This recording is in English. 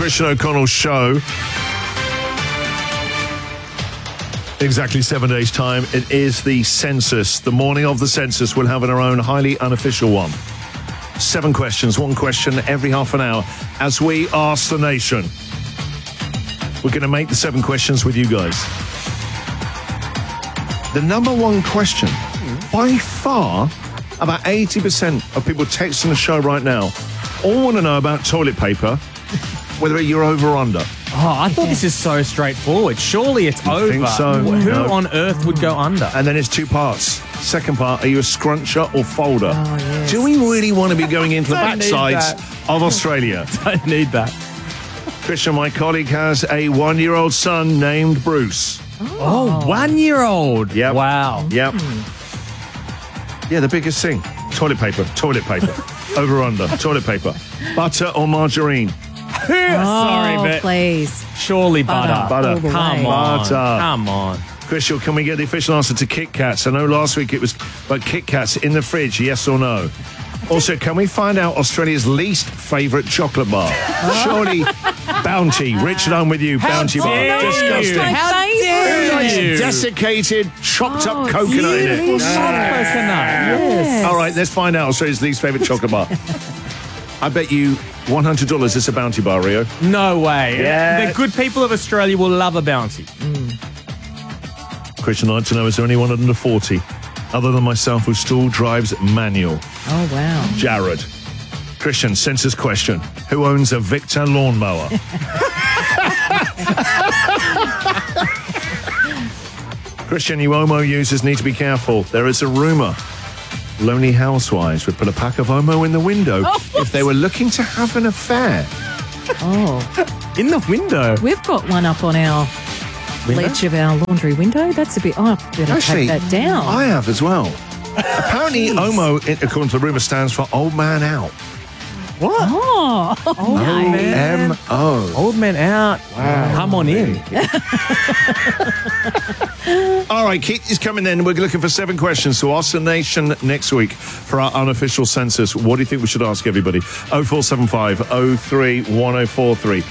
Christian O'Connell Show. Exactly 7 days' time. It is the census. The morning of the census, we'll have our own highly unofficial one. 7 questions, 1 question every half an hour as we ask the nation. We're going to make the 7 questions with you guys. The number 1 question, by far, about 80% of people texting the show right now all want to know about toilet paper, whether you're over or under. Oh, I thought this is so straightforward. Surely it's over. Think so? Who No. on earth would go under? And then it's 2 parts. Second part, are you a scruncher or folder? Oh, yes. Do we really want to be going into the Don't need backsides of Australia? Don't need that. Christian, my colleague, has a 1-year-old son named Bruce. Oh, 1-year-old. Yep. Wow. Yep. Yeah, the biggest thing. Toilet paper. Over or under. Toilet paper. Butter or margarine? Sorry, but please. surely butter. Butter. All the Come way. on. Butter. Come on. Christian, can we get the official answer to Kit Kats? I know last week it was, but Kit Kats in the fridge, yes or no? Also, can we find out Australia's least favourite chocolate bar? Surely Bounty. Richard, I'm with you. Bounty bar. dare you. Disgusting. How dare Nice you? Desiccated, chopped up coconut in it. Beautiful coconut. Yes. All right, let's find out Australia's least favourite chocolate bar. I bet you $100 it's a Bounty bar, Rio. No way. Yeah. The good people of Australia will love a bounty. Christian, I'd like to know, is there anyone under 40 other than myself who still drives manual? Oh, wow. Jared. Christian, census question. Who owns a Victor lawnmower? Christian, you Omo users need to be careful. There is a rumour. Lonely housewives would put a pack of Omo in the window if they were looking to have an affair. Oh, In the window. we've got one up on our ledge of our laundry window. That's a bit... Oh, I better Actually, take that down. I have as well. Apparently, Omo, according to the rumour, stands for Old Man Out. What? Oh, O-M-O. Old man out. Wow. Come on in. All right, Keith is coming in. We're looking for 7 questions to ask the nation next week for our unofficial census. What do you think we should ask everybody? 0475 03 1043.